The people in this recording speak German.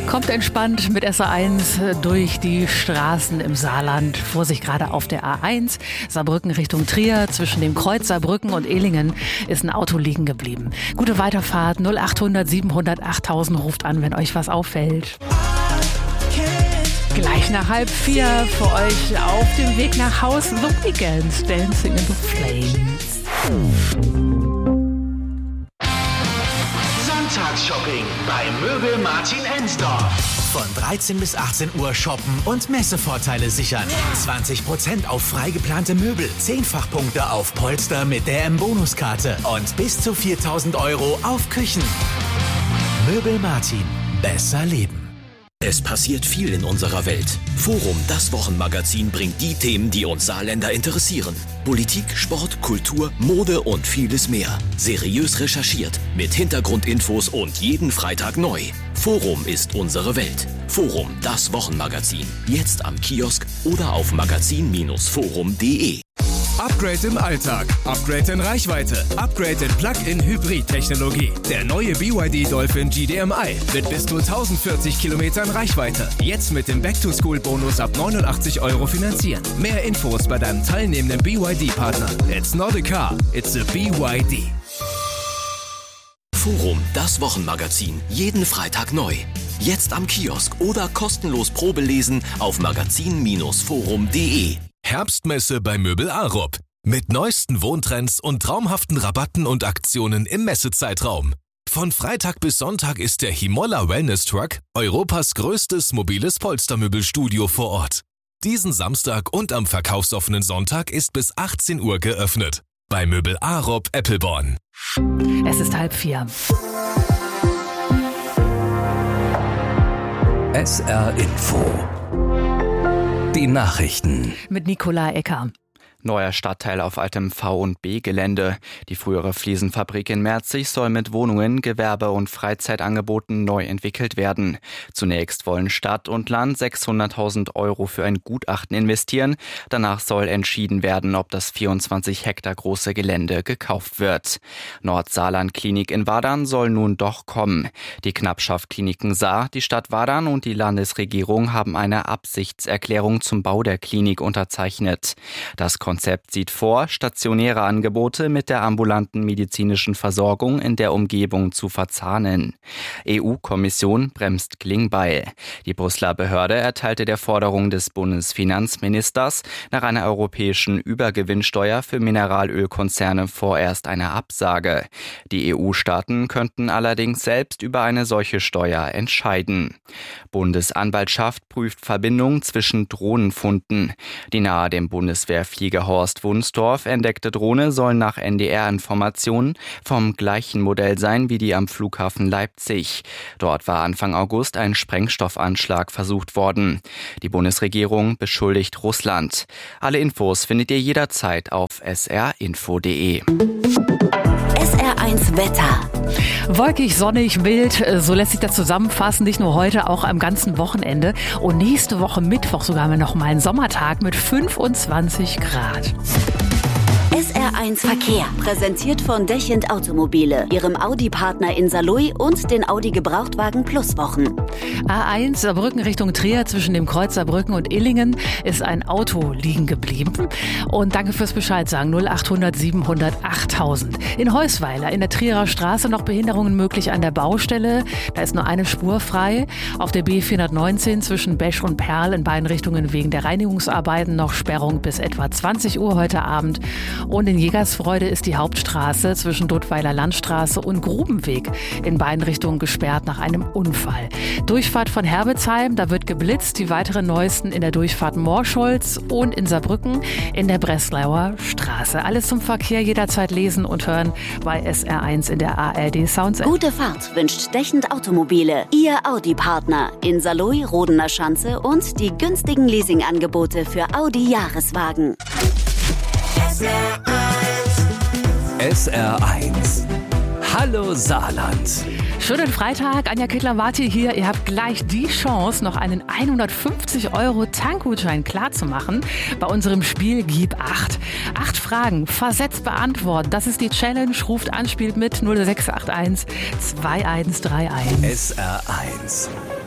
Kommt entspannt mit SR1 durch die Straßen im Saarland. Vorsicht gerade auf der A1, Saarbrücken Richtung Trier. Zwischen dem Kreuz Saarbrücken und Ehlingen ist ein Auto liegen geblieben. Gute Weiterfahrt, 0800 700 8000 ruft an, wenn euch was auffällt. Gleich nach 3:30 für euch auf dem Weg nach Hause The Weeknd, Dancing in the Flames. Shopping bei Möbel Martin Ensdorf. Von 13 bis 18 Uhr shoppen und Messevorteile sichern. 20% auf frei geplante Möbel, 10-fach-Punkte auf Polster mit der M-Bonuskarte und bis zu 4.000 € auf Küchen. Möbel Martin. Besser leben. Es passiert viel in unserer Welt. Forum, das Wochenmagazin, bringt die Themen, die uns Saarländer interessieren. Politik, Sport, Kultur, Mode und vieles mehr. Seriös recherchiert, mit Hintergrundinfos und jeden Freitag neu. Forum ist unsere Welt. Forum, das Wochenmagazin. Jetzt am Kiosk oder auf magazin-forum.de. Upgrade im Alltag, Upgrade in Reichweite, Upgrade in Plug-in-Hybrid-Technologie. Der neue BYD Dolphin GDMI mit bis zu 1040 Kilometern Reichweite. Jetzt mit dem Back-to-School-Bonus ab 89 € finanzieren. Mehr Infos bei deinem teilnehmenden BYD-Partner. It's not a car, it's a BYD. Forum, das Wochenmagazin. Jeden Freitag neu. Jetzt am Kiosk oder kostenlos Probelesen auf magazin-forum.de. Herbstmesse bei Möbel Arup. Mit neuesten Wohntrends und traumhaften Rabatten und Aktionen im Messezeitraum. Von Freitag bis Sonntag ist der Himolla Wellness Truck Europas größtes mobiles Polstermöbelstudio vor Ort. Diesen Samstag und am verkaufsoffenen Sonntag ist bis 18 Uhr geöffnet. Bei Möbel Arup Eppelborn. Es ist 3:30. SR Info. Die Nachrichten. Mit Nikolai Ecker. Neuer Stadtteil auf altem V&B-Gelände. Die frühere Fliesenfabrik in Merzig soll mit Wohnungen, Gewerbe- und Freizeitangeboten neu entwickelt werden. Zunächst wollen Stadt und Land 600.000 € für ein Gutachten investieren. Danach soll entschieden werden, ob das 24 Hektar große Gelände gekauft wird. Nordsaarland-Klinik in Wadern soll nun doch kommen. Die Knappschaft Kliniken Saar, die Stadt Wadern und die Landesregierung haben eine Absichtserklärung zum Bau der Klinik unterzeichnet. Das Konzept sieht vor, stationäre Angebote mit der ambulanten medizinischen Versorgung in der Umgebung zu verzahnen. EU-Kommission bremst Klingbeil. Die Brüsseler Behörde erteilte der Forderung des Bundesfinanzministers nach einer europäischen Übergewinnsteuer für Mineralölkonzerne vorerst eine Absage. Die EU-Staaten könnten allerdings selbst über eine solche Steuer entscheiden. Bundesanwaltschaft prüft Verbindung zwischen Drohnenfunden. Die nahe dem Bundeswehrflieger Horst Wunsdorf entdeckte Drohne soll nach NDR-Informationen vom gleichen Modell sein wie die am Flughafen Leipzig. Dort war Anfang August ein Sprengstoffanschlag versucht worden. Die Bundesregierung beschuldigt Russland. Alle Infos findet ihr jederzeit auf srinfo.de. SR1 Wetter. Wolkig, sonnig, mild, so lässt sich das zusammenfassen, nicht nur heute, auch am ganzen Wochenende. Und nächste Woche Mittwoch sogar haben wir noch mal einen Sommertag mit 25 Grad. SR1 Verkehr, präsentiert von Dechend Automobile, ihrem Audi-Partner in Saarlouis und den Audi Gebrauchtwagen Plus Wochen. A1 Saarbrücken Richtung Trier, zwischen dem Kreuz Saarbrücken und Illingen ist ein Auto liegen geblieben. Und danke fürs Bescheid sagen, 0800 700 8000. In Heusweiler in der Trierer Straße noch Behinderungen möglich an der Baustelle. Da ist nur eine Spur frei. Auf der B419 zwischen Besch und Perl in beiden Richtungen wegen der Reinigungsarbeiten noch Sperrung bis etwa 20 Uhr heute Abend. Und in Jägersfreude ist die Hauptstraße zwischen Duttweiler Landstraße und Grubenweg in beiden Richtungen gesperrt nach einem Unfall. Durchfahrt von Herbetsheim, da wird geblitzt. Die weiteren Neuesten in der Durchfahrt Morscholz und in Saarbrücken in der Breslauer Straße. Alles zum Verkehr jederzeit lesen und hören bei SR1 in der ARD Sounds. Gute Fahrt wünscht Dechend Automobile, Ihr Audi-Partner in Saarlouis, Rodener Schanze und die günstigen Leasingangebote für Audi-Jahreswagen. SR1. Hallo Saarland. Schönen Freitag, Anja Kittler-Marti hier. Ihr habt gleich die Chance, noch einen 150 € Tankgutschein klarzumachen bei unserem Spiel Gib 8. 8 Fragen versetzt beantworten. Das ist die Challenge. Ruft an, spielt mit 0681 2131. SR1.